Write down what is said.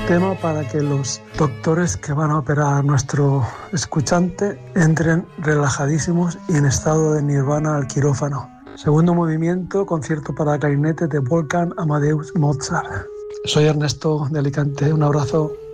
tema para que los doctores que van a operar a nuestro escuchante entren relajadísimos y en estado de nirvana al quirófano. Segundo movimiento, concierto para clarinete de Wolfgang Amadeus Mozart. Soy Ernesto de Alicante, un abrazo.